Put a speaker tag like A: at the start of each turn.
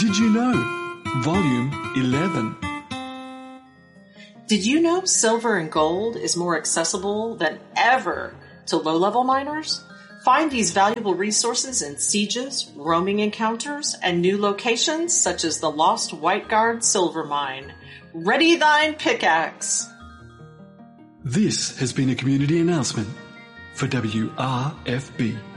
A: Did you know? Volume 11.
B: Did you know silver and gold is more accessible than ever to low-level miners? Find these valuable resources in sieges, roaming encounters, and new locations such as the Lost White Guard Silver Mine. Ready thine pickaxe!
A: This has been a community announcement for WRFB.